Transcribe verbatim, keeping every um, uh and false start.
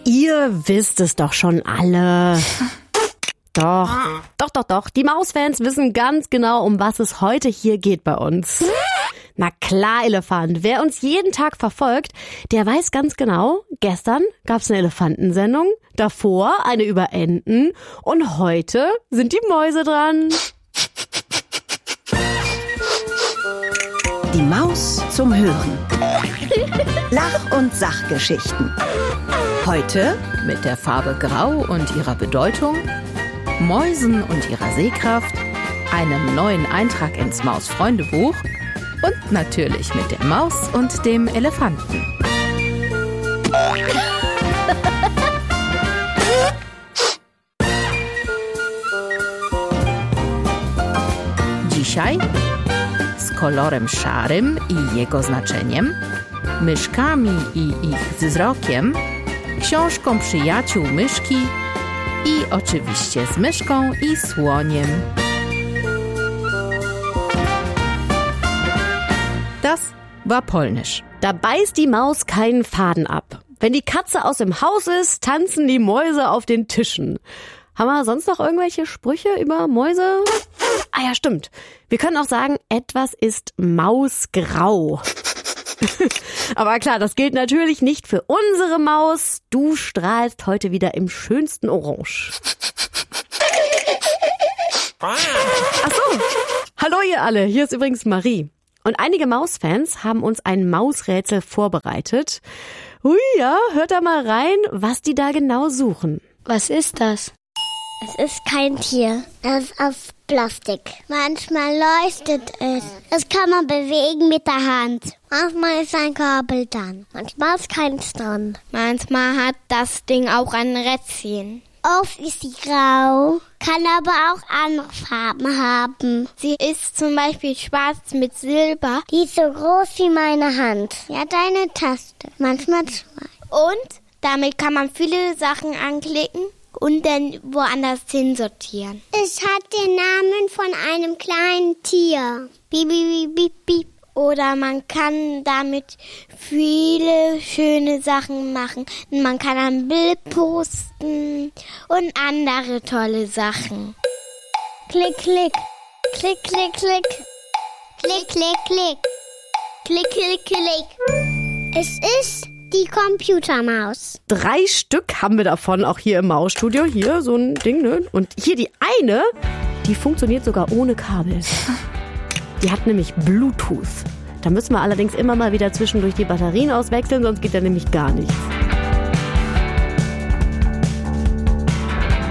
Ihr wisst es doch schon alle. Doch, doch, doch, doch. Die Mausfans wissen ganz genau, um was es heute hier geht bei uns. Na klar, Elefant. Wer uns jeden Tag verfolgt, der weiß ganz genau, gestern gab's eine Elefantensendung, davor eine über Enten und heute sind die Mäuse dran. Die Maus zum Hören. Lach- und Sachgeschichten. Heute mit der Farbe Grau und ihrer Bedeutung, Mäusen und ihrer Sehkraft, einem neuen Eintrag ins Maus-Freundebuch und natürlich mit der Maus und dem Elefanten. Dzisiaj z kolorem szarym i jego znaczeniem, myszkami i ich wzrokiem, książką przyjaciół myszki i oczywiście z myszką i słoniem. Das war Polnisch. Da beißt die Maus keinen Faden ab. Wenn die Katze aus dem Haus ist, tanzen die Mäuse auf den Tischen. Haben wir sonst noch irgendwelche Sprüche über Mäuse? Ah ja, stimmt. Wir können auch sagen, etwas ist mausgrau. Aber klar, das gilt natürlich nicht für unsere Maus. Du strahlst heute wieder im schönsten Orange. Ach so. Hallo ihr alle, hier ist übrigens Marie. Und einige Mausfans haben uns ein Mausrätsel vorbereitet. Hui, ja, hört da mal rein, was die da genau suchen. Was ist das? Es ist kein Tier. Es ist aus Plastik. Manchmal leuchtet es. Es kann man bewegen mit der Hand. Manchmal ist ein Kabel dran. Manchmal ist keins dran. Manchmal hat das Ding auch ein Rädchen. Oft ist sie grau, kann aber auch andere Farben haben. Sie ist zum Beispiel schwarz mit Silber. Die ist so groß wie meine Hand. Ja, deine Taste. Manchmal zwei. Und damit kann man viele Sachen anklicken und dann woanders hin sortieren. Es hat den Namen von einem kleinen Tier. Piep, piep, piep, piep. Oder man kann damit viele schöne Sachen machen. Man kann ein Bild posten und andere tolle Sachen. Klick, klick. Klick, klick, klick. Klick, klick, klick. Klick, klick, klick. Es ist die Computermaus. Drei Stück haben wir davon, auch hier im Mausstudio. Hier so ein Ding, ne? Und hier die eine, die funktioniert sogar ohne Kabel. Die hat nämlich Bluetooth. Da müssen wir allerdings immer mal wieder zwischendurch die Batterien auswechseln, sonst geht da nämlich gar nichts.